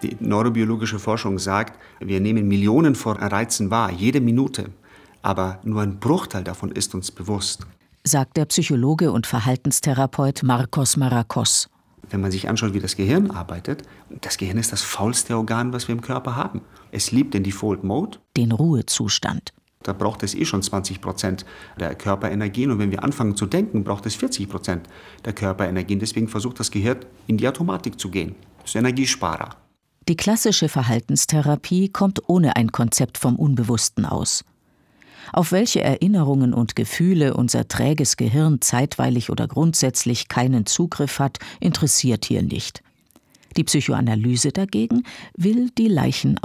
Die neurobiologische Forschung sagt, wir nehmen Millionen von Reizen wahr, jede Minute. Aber nur ein Bruchteil davon ist uns bewusst. Sagt der Psychologe und Verhaltenstherapeut Marcos Maracos. Wenn man sich anschaut, wie das Gehirn arbeitet, das Gehirn ist das faulste Organ, was wir im Körper haben. Es liebt den Default Mode, den Ruhezustand. Da braucht es schon 20% der Körperenergien. Und wenn wir anfangen zu denken, braucht es 40% der Körperenergien. Deswegen versucht das Gehirn, in die Automatik zu gehen. Das ist Energiesparer. Die klassische Verhaltenstherapie kommt ohne ein Konzept vom Unbewussten aus. Auf welche Erinnerungen und Gefühle unser träges Gehirn zeitweilig oder grundsätzlich keinen Zugriff hat, interessiert hier nicht. Die Psychoanalyse dagegen will die Leichen